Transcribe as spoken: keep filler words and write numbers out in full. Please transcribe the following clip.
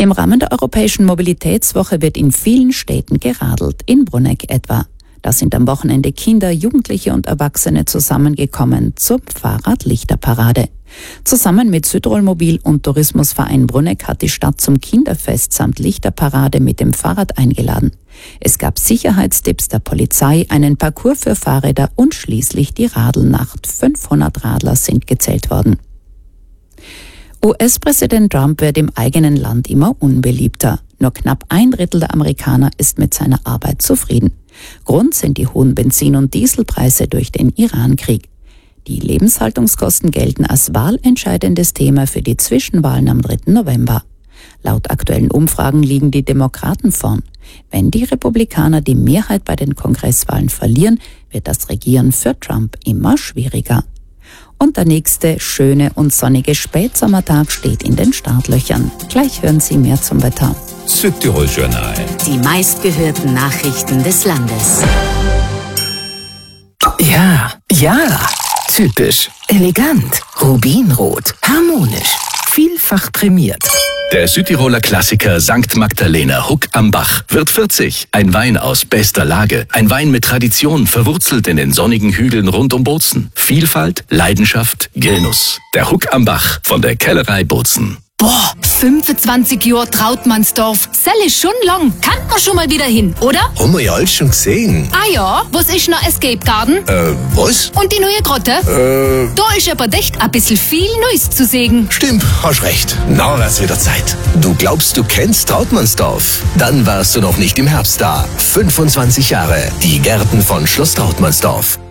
Im Rahmen der Europäischen Mobilitätswoche wird in vielen Städten geradelt, in Bruneck etwa. Da sind am Wochenende Kinder, Jugendliche und Erwachsene zusammengekommen zur Fahrradlichterparade. Zusammen mit Südtirol Mobil und Tourismusverein Bruneck hat die Stadt zum Kinderfest samt Lichterparade mit dem Fahrrad eingeladen. Es gab Sicherheitstipps der Polizei, einen Parcours für Fahrräder und schließlich die Radelnacht. fünfhundert Radler sind gezählt worden. U S-Präsident Trump wird im eigenen Land immer unbeliebter. Nur knapp ein Drittel der Amerikaner ist mit seiner Arbeit zufrieden. Grund sind die hohen Benzin- und Dieselpreise durch den Iran-Krieg. Die Lebenshaltungskosten gelten als wahlentscheidendes Thema für die Zwischenwahlen am dritten November. Laut aktuellen Umfragen liegen die Demokraten vorn. Wenn die Republikaner die Mehrheit bei den Kongresswahlen verlieren, wird das Regieren für Trump immer schwieriger. Und der nächste schöne und sonnige Spätsommertag steht in den Startlöchern. Gleich hören Sie mehr zum Wetter. Südtirol Journal. Die meistgehörten Nachrichten des Landes. Ja, ja, typisch, elegant, rubinrot, harmonisch, vielfach prämiert. Der Südtiroler Klassiker Sankt Magdalena Huck am Bach wird vierzig. Ein Wein aus bester Lage. Ein Wein mit Tradition, verwurzelt in den sonnigen Hügeln rund um Bozen. Vielfalt, Leidenschaft, Genuss. Der Huck am Bach von der Kellerei Bozen. Boah, fünfundzwanzig Jahre Trautmannsdorf. Sell ist schon lang. Kann man schon mal wieder hin, oder? Haben wir ja alles schon gesehen. Ah ja, was ist noch Escape Garden? Äh, was? Und die neue Grotte? Äh, Da ist aber echt ein bisschen viel Neues zu sehen. Stimmt, hast recht. Na, wär's wieder Zeit. Du glaubst, du kennst Trautmannsdorf? Dann warst du noch nicht im Herbst da. fünfundzwanzig Jahre. Die Gärten von Schloss Trautmannsdorf.